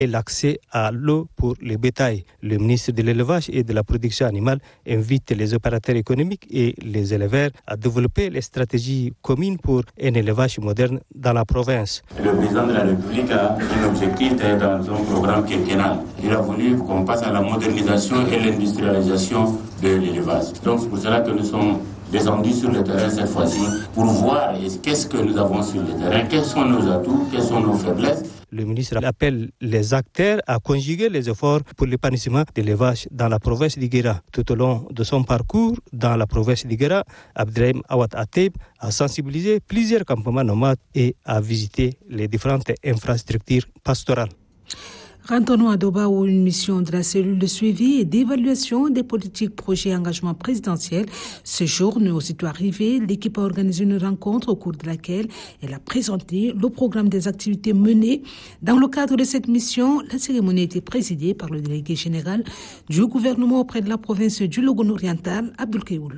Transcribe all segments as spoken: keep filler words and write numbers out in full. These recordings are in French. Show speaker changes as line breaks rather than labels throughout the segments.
et l'accès à l'eau pour les bétails. Le ministre de l'Élevage et de la Production animale invite les opérateurs économiques et les éleveurs à développer les stratégies communes pour un élevage moderne dans la province.
Le président de la République a un objectif dans son programme quinquennal. Il a voulu qu'on passe à la modernisation et l'industrialisation de l'élevage. Donc c'est pour cela que nous sommes descendus sur le terrain cette fois-ci pour voir qu'est-ce que nous avons sur le terrain, quels sont nos atouts, quelles sont nos faiblesses.
Le ministre appelle les acteurs à conjuguer les efforts pour l'épanouissement de l'élevage dans la province d'Iguera. Tout au long de son parcours dans la province d'Iguera, Abdrahim Awad Ateb a sensibilisé plusieurs campements nomades et a visité les différentes infrastructures pastorales.
Retournons à Doba où une mission de la cellule de suivi et d'évaluation des politiques projets et engagements présidentiels séjourne. Aussitôt arrivée, l'équipe a organisé une rencontre au cours de laquelle elle a présenté le programme des activités menées. Dans le cadre de cette mission, la cérémonie a été présidée par le délégué général du gouvernement auprès de la province du Logone oriental, Abdoul Keoul.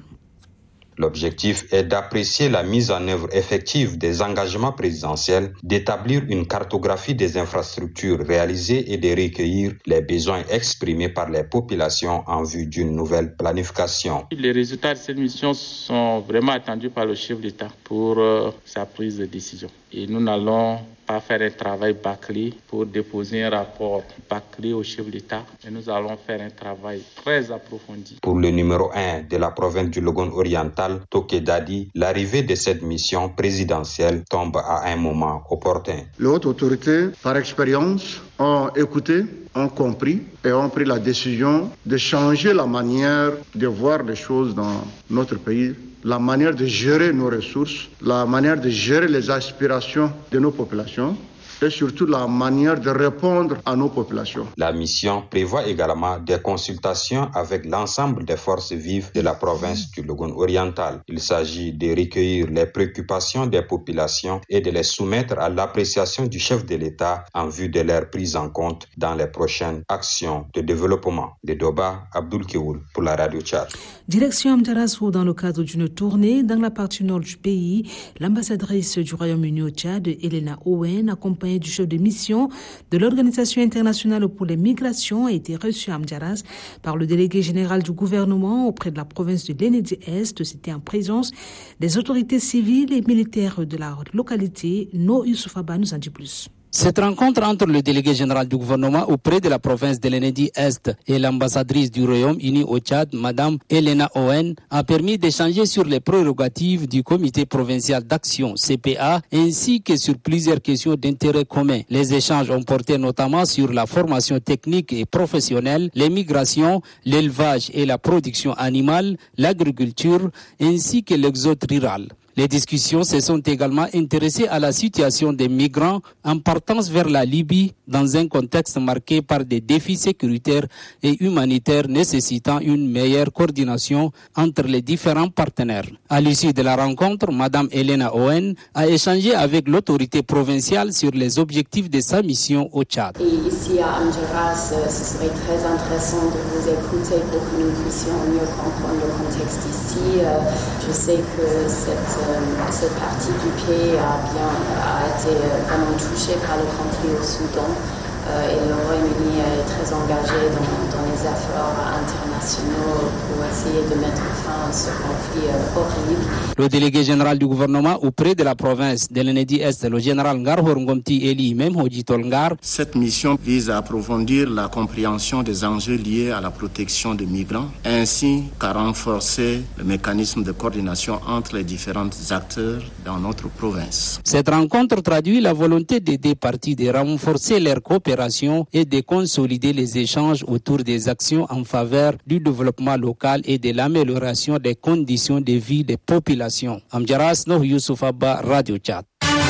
L'objectif est d'apprécier la mise en œuvre effective des engagements présidentiels, d'établir une cartographie des infrastructures réalisées et de recueillir les besoins exprimés par les populations en vue d'une nouvelle planification.
Les résultats de cette mission sont vraiment attendus par le chef d'État pour euh, sa prise de décision. Et nous n'allons pas faire un travail bâclé pour déposer un rapport bâclé au chef d'État, mais nous allons faire un travail très approfondi.
Pour le numéro un de la province du Logone oriental, Toké Dadi, l'arrivée de cette mission présidentielle tombe à un moment opportun.
Les hautes autorités, par expérience, ont écouté, ont compris et ont pris la décision de changer la manière de voir les choses dans notre pays, la manière de gérer nos ressources, la manière de gérer les aspirations de nos populations et surtout la manière de répondre à nos populations.
La mission prévoit également des consultations avec l'ensemble des forces vives de la province du Logone oriental. Il s'agit de recueillir les préoccupations des populations et de les soumettre à l'appréciation du chef de l'État en vue de leur prise en compte dans les prochaines actions de développement. De Doba, Abdoul Keoul pour la Radio Tchad.
Direction Amdjaras où dans le cadre d'une tournée dans la partie nord du pays, l'ambassadrice du Royaume-Uni au Tchad, Elena Owen, accompagnée du chef de mission de l'Organisation internationale pour les migrations, a été reçue à Amdjaras par le délégué général du gouvernement auprès de la province de l'Enedi-Est. C'était en présence des autorités civiles et militaires de la localité. No Youssouf Abba nous en dit plus.
Cette rencontre entre le délégué général du gouvernement auprès de la province de l'Enedi-Est et l'ambassadrice du Royaume-Uni au Tchad, Madame Elena Owen, a permis d'échanger sur les prérogatives du comité provincial d'action C P A ainsi que sur plusieurs questions d'intérêt commun. Les échanges ont porté notamment sur la formation technique et professionnelle, les migrations, l'élevage et la production animale, l'agriculture ainsi que l'exode rural. Les discussions se sont également intéressées à la situation des migrants en partance vers la Libye dans un contexte marqué par des défis sécuritaires et humanitaires nécessitant une meilleure coordination entre les différents partenaires. À l'issue de la rencontre, Madame Elena Owen a échangé avec l'autorité provinciale sur les objectifs de sa mission au Tchad.
Et ici à Amdjaras, ce serait très intéressant de vous écouter pour que nous puissions mieux comprendre le contexte ici. Je sais que cette Cette partie du pays a, bien, a été vraiment touchée par le conflit au Soudan euh, et le Royaume-Uni est très engagé dans, dans les efforts internationaux pour essayer de mettre fin à ce conflit euh, horrible.
Le délégué général du gouvernement auprès de la province de l'Enedi-Est, le général Ngar Ngomti Eli Mem Hodjitol Ngar.
Cette mission vise à approfondir la compréhension des enjeux liés à la protection des migrants ainsi qu'à renforcer le mécanisme de coordination entre les différents acteurs dans notre province.
Cette rencontre traduit la volonté des deux parties de renforcer leur coopération et de consolider les échanges autour des actions en faveur du développement local et de l'amélioration des conditions de vie des populations. Amdjaras Noh Youssouf Abba, Radio Tchad.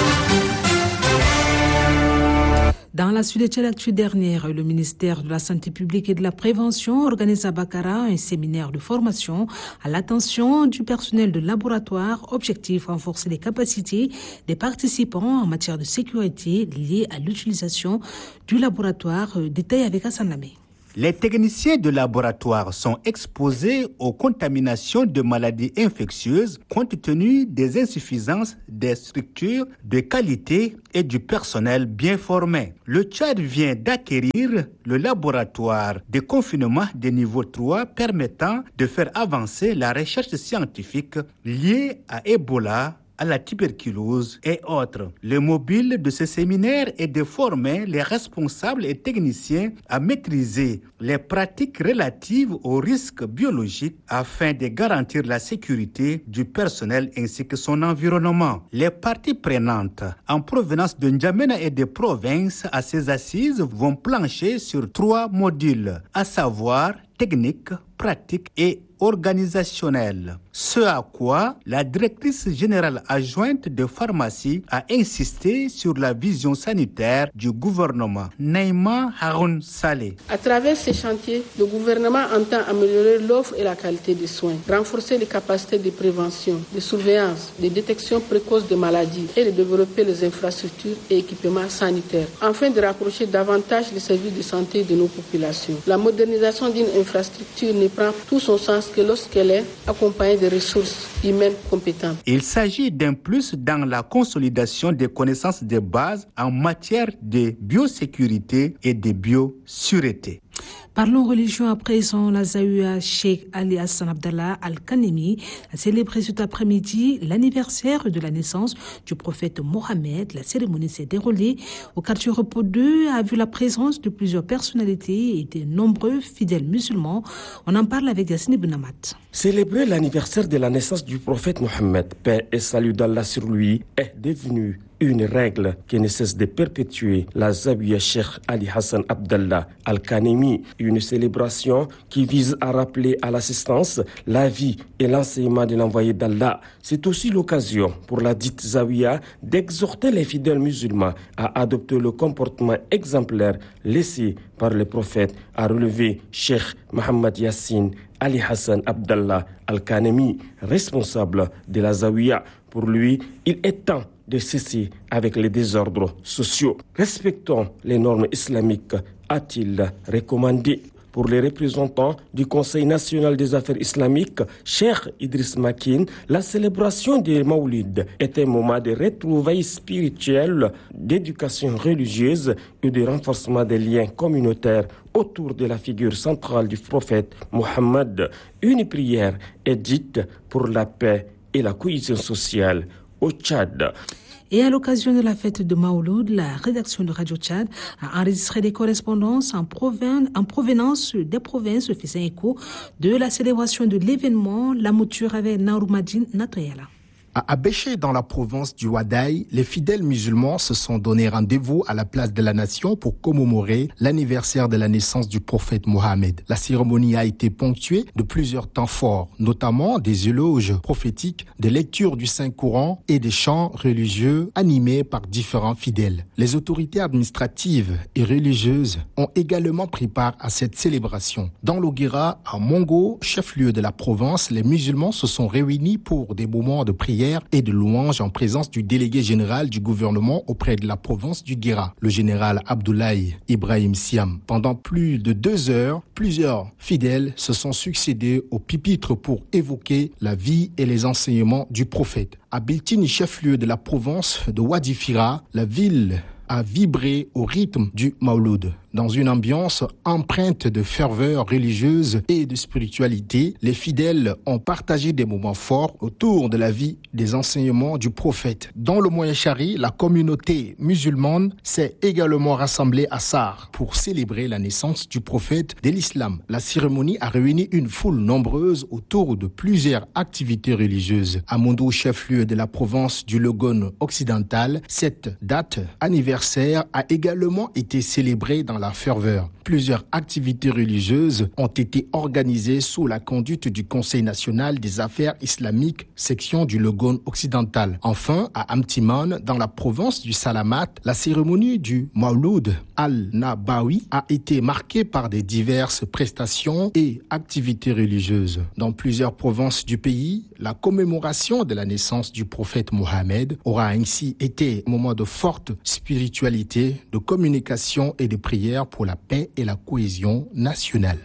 Dans la suite de l'actu dernière, le ministère de la Santé publique et de la Prévention organise à Bakara un séminaire de formation à l'attention du personnel de laboratoire. Objectif, renforcer les capacités des participants en matière de sécurité liée à l'utilisation du laboratoire. Détail avec Hassan Lamé.
Les techniciens de laboratoire sont exposés aux contaminations de maladies infectieuses compte tenu des insuffisances des structures de qualité et du personnel bien formé. Le Tchad vient d'acquérir le laboratoire de confinement de niveau trois permettant de faire avancer la recherche scientifique liée à Ebola, à la tuberculose et autres. Le mobile de ce séminaire est de former les responsables et techniciens à maîtriser les pratiques relatives aux risques biologiques afin de garantir la sécurité du personnel ainsi que son environnement. Les parties prenantes en provenance de N'Djamena et des provinces à ces assises vont plancher sur trois modules, à savoir technique, pratique et organisationnel. Ce à quoi la directrice générale adjointe de pharmacie a insisté sur la vision sanitaire du gouvernement. Naïma Haroun Saleh.
À travers ces chantiers, le gouvernement entend améliorer l'offre et la qualité des soins, renforcer les capacités de prévention, de surveillance, de détection précoce des maladies et de développer les infrastructures et équipements sanitaires, afin de rapprocher davantage les services de santé de nos populations. La modernisation d'une infrastructure ne prend tout son sens que lorsqu'elle est accompagnée de ressources humaines compétentes.
Il s'agit d'un plus dans la consolidation des connaissances de base en matière de biosécurité et de biosureté.
Parlons religion à présent. La Zawiya Cheikh Ali Hassan Abdallah Al-Kanemi a célébré cet après-midi l'anniversaire de la naissance du prophète Mohammed. La cérémonie s'est déroulée au quartier Repos deux, a vu la présence de plusieurs personnalités et de nombreux fidèles musulmans. On en parle avec Yassine Ibn Amat.
Célébrer l'anniversaire de la naissance du prophète Mohammed, paix et salut d'Allah sur lui, est devenu une règle qui ne cesse de perpétuer la Zawiya Cheikh Ali Hassan Abdallah Al-Kanemi, une célébration qui vise à rappeler à l'assistance la vie et l'enseignement de l'envoyé d'Allah. C'est aussi l'occasion pour la dite Zawiya d'exhorter les fidèles musulmans à adopter le comportement exemplaire laissé par le prophète, a relevé Cheikh Mohammed Yassine Ali Hassan Abdallah Al-Kanemi, responsable de la Zawiya. Pour lui, il est temps de cesser avec les désordres sociaux. Respectons les normes islamiques, a-t-il recommandé. Pour les représentants du Conseil national des affaires islamiques, Cheikh Idriss Makin, la célébration des Maoulides est un moment de retrouvailles spirituelles, d'éducation religieuse et de renforcement des liens communautaires autour de la figure centrale du prophète Mohammed. Une prière est dite pour la paix et la cohésion sociale au Tchad.
Et à l'occasion de la fête de Maouloud, la rédaction de Radio Tchad a enregistré des correspondances en, proven- en provenance des provinces faisant écho de la célébration de l'événement. La mouture avec Naouroumadine Natoyala.
À Abéché, dans la province du Wadaï, les fidèles musulmans se sont donné rendez-vous à la place de la nation pour commémorer l'anniversaire de la naissance du prophète Mohammed. La cérémonie a été ponctuée de plusieurs temps forts, notamment des éloges prophétiques, des lectures du Saint-Coran et des chants religieux animés par différents fidèles. Les autorités administratives et religieuses ont également pris part à cette célébration. Dans l'Oguira, à Mongo, chef-lieu de la province, les musulmans se sont réunis pour des moments de prière et de louanges en présence du délégué général du gouvernement auprès de la province du Guéra, le général Abdoulaye Ibrahim Siam. Pendant plus de deux heures, plusieurs fidèles se sont succédés au pupitre pour évoquer la vie et les enseignements du prophète. À Biltini, chef-lieu de la province de Ouadifira, la ville a vibré au rythme du Mauloud. Dans une ambiance empreinte de ferveur religieuse et de spiritualité, les fidèles ont partagé des moments forts autour de la vie des enseignements du prophète. Dans le Moyen-Chari, la communauté musulmane s'est également rassemblée à Sar pour célébrer la naissance du prophète de l'islam. La cérémonie a réuni une foule nombreuse autour de plusieurs activités religieuses. À Mondo, chef-lieu de la province du Logone occidental, cette date anniversaire a également été célébrée dans la ferveur. Plusieurs activités religieuses ont été organisées sous la conduite du Conseil national des affaires islamiques, section du Logone occidental. Enfin, à Amtiman, dans la province du Salamat, la cérémonie du Mauloud al-Nabawi a été marquée par des diverses prestations et activités religieuses. Dans plusieurs provinces du pays, la commémoration de la naissance du prophète Mohammed aura ainsi été un moment de forte spiritualité, de communication et de prière prière pour la paix et la cohésion nationale.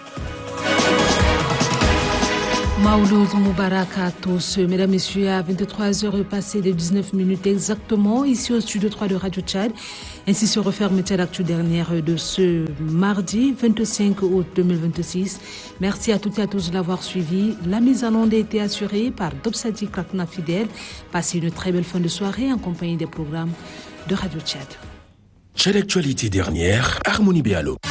Maouloud Moubarak à tous. Mesdames, Messieurs, à vingt-trois heures passées de dix-neuf minutes exactement, ici au studio trois de Radio Tchad. Ainsi se referme l'actu dernière de ce mardi vingt-cinq août deux mille vingt-six. Merci à toutes et à tous de l'avoir suivi. La mise en onde a été assurée par Dobsadi Krakna Fidèle. Passez une très belle fin de soirée en compagnie des programmes de Radio Tchad.
Tchad Actualité dernière, Harmonie Béalo.